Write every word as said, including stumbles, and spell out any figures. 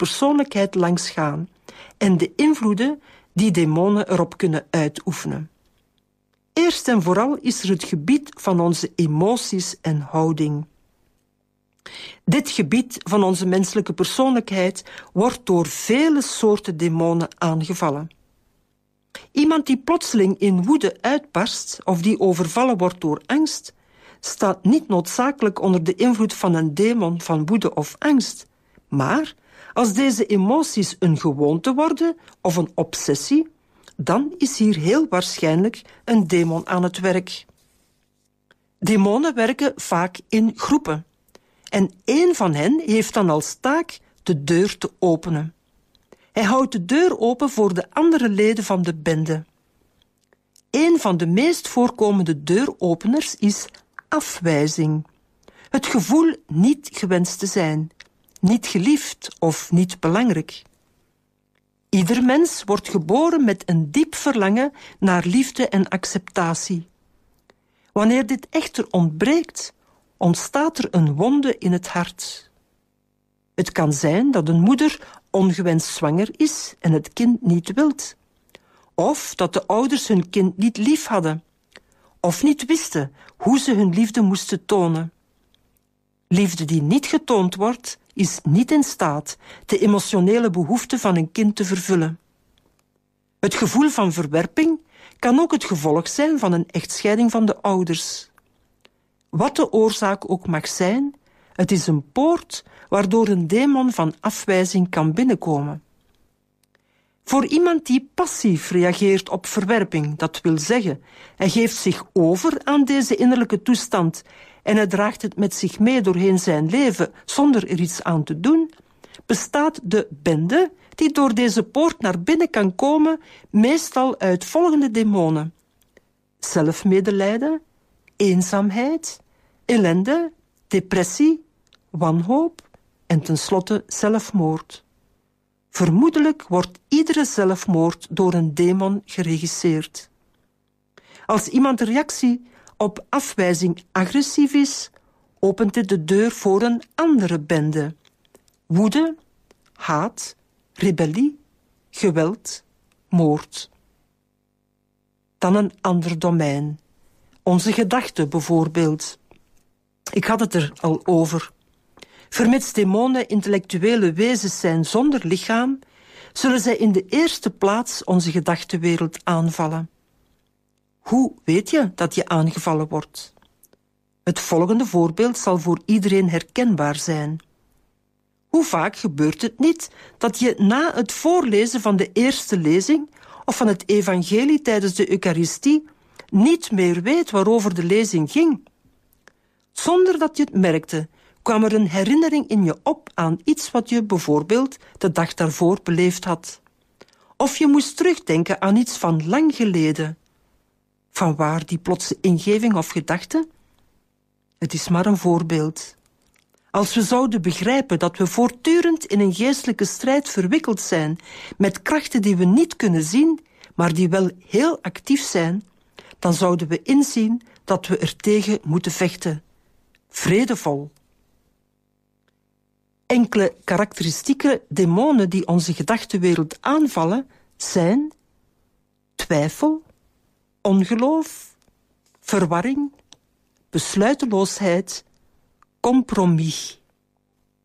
persoonlijkheid langs gaan en de invloeden die demonen erop kunnen uitoefenen. Eerst en vooral is er het gebied van onze emoties en houding. Dit gebied van onze menselijke persoonlijkheid wordt door vele soorten demonen aangevallen. Iemand die plotseling in woede uitbarst of die overvallen wordt door angst, staat niet noodzakelijk onder de invloed van een demon van woede of angst. Maar als deze emoties een gewoonte worden of een obsessie, dan is hier heel waarschijnlijk een demon aan het werk. Demonen werken vaak in groepen. En één van hen heeft dan als taak de deur te openen. Hij houdt de deur open voor de andere leden van de bende. Een van de meest voorkomende deuropeners is afwijzing. Het gevoel niet gewenst te zijn, niet geliefd of niet belangrijk. Ieder mens wordt geboren met een diep verlangen naar liefde en acceptatie. Wanneer dit echter ontbreekt, ontstaat er een wonde in het hart. Het kan zijn dat een moeder ongewenst zwanger is en het kind niet wilt. Of dat de ouders hun kind niet lief hadden. Of niet wisten hoe ze hun liefde moesten tonen. Liefde die niet getoond wordt, is niet in staat de emotionele behoeften van een kind te vervullen. Het gevoel van verwerping kan ook het gevolg zijn van een echtscheiding van de ouders. Wat de oorzaak ook mag zijn, het is een poort waardoor een demon van afwijzing kan binnenkomen. Voor iemand die passief reageert op verwerping, dat wil zeggen, hij geeft zich over aan deze innerlijke toestand en hij draagt het met zich mee doorheen zijn leven zonder er iets aan te doen, bestaat de bende die door deze poort naar binnen kan komen meestal uit volgende demonen: zelfmedelijden, eenzaamheid, ellende, depressie, wanhoop en tenslotte zelfmoord. Vermoedelijk wordt iedere zelfmoord door een demon geregisseerd. Als iemand reactie op afwijzing agressief is, opent dit de deur voor een andere bende: woede, haat, rebellie, geweld, moord. Dan een ander domein. Onze gedachten bijvoorbeeld. Ik had het er al over. Vermits demonen intellectuele wezens zijn zonder lichaam, zullen zij in de eerste plaats onze gedachtenwereld aanvallen. Hoe weet je dat je aangevallen wordt? Het volgende voorbeeld zal voor iedereen herkenbaar zijn. Hoe vaak gebeurt het niet dat je na het voorlezen van de eerste lezing of van het evangelie tijdens de Eucharistie niet meer weet waarover de lezing ging? Zonder dat je het merkte, kwam er een herinnering in je op aan iets wat je bijvoorbeeld de dag daarvoor beleefd had. Of je moest terugdenken aan iets van lang geleden. Vanwaar die plotse ingeving of gedachte? Het is maar een voorbeeld. Als we zouden begrijpen dat we voortdurend in een geestelijke strijd verwikkeld zijn met krachten die we niet kunnen zien, maar die wel heel actief zijn, dan zouden we inzien dat we er tegen moeten vechten. Vredevol. Enkele karakteristieke demonen die onze gedachtenwereld aanvallen zijn twijfel, ongeloof, verwarring, besluiteloosheid, compromis.